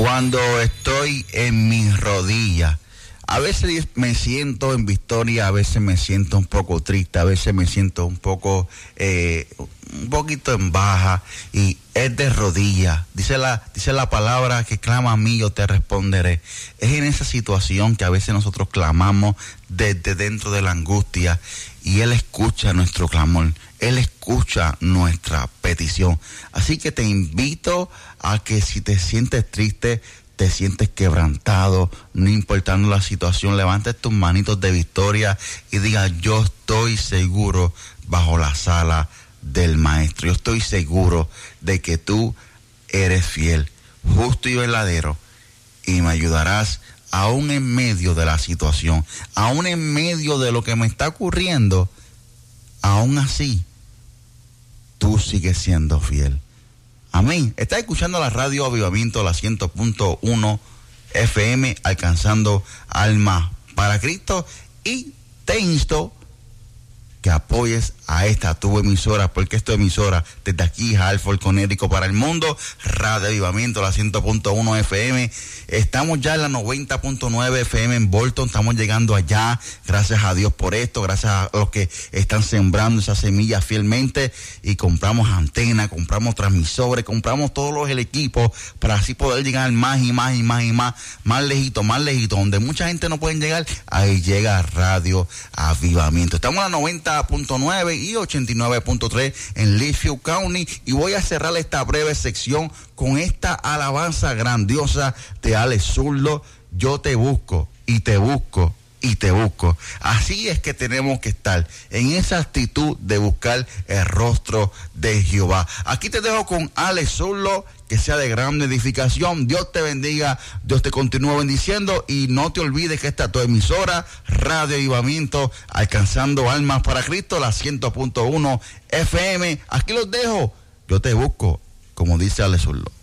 Cuando estoy en mis rodillas, a veces me siento en victoria, a veces me siento un poco triste, a veces me siento un poquito en baja, y es de rodillas. Dice la palabra que clama a mí, yo te responderé. Es en esa situación que a veces nosotros clamamos desde dentro de la angustia, y Él escucha nuestro clamor, Él escucha nuestra petición. Así que te invito a que si te sientes triste, te sientes quebrantado, no importando la situación, levantes tus manitos de victoria y diga: yo estoy seguro bajo la sala del Maestro. Yo estoy seguro de que tú eres fiel, justo y verdadero, y me ayudarás aún en medio de la situación, aún en medio de lo que me está ocurriendo. Aún así, tú sigues siendo fiel. Amén. Estás escuchando la radio Avivamiento, la 100.1 FM, alcanzando almas para Cristo, y te insto que apoyes a esta tu emisora, porque esta emisora desde aquí, Hartford, Connecticut, para el mundo, Radio Avivamiento, la 100.1 FM. Estamos ya en la 90.9 FM en Bolton, estamos llegando allá. Gracias a Dios por esto, gracias a los que están sembrando esa semilla fielmente, y compramos antenas, compramos transmisores, compramos todos el equipo para así poder llegar más y más y más y más lejito, donde mucha gente no puede llegar. Ahí llega Radio Avivamiento. Estamos en la 90.9 y 89.3 en Litchfield County, y voy a cerrar esta breve sección con esta alabanza grandiosa de Alex Zurdo: yo te busco y te busco y te busco. Así es que tenemos que estar en esa actitud de buscar el rostro de Jehová. Aquí te dejo con Alex Zurdo, que sea de gran edificación. Dios te bendiga, Dios te continúa bendiciendo, y no te olvides que esta es tu emisora, Radio Avivamiento, alcanzando almas para Cristo, la 100.1 FM. Aquí los dejo, yo te busco, como dice Alex Zurdo.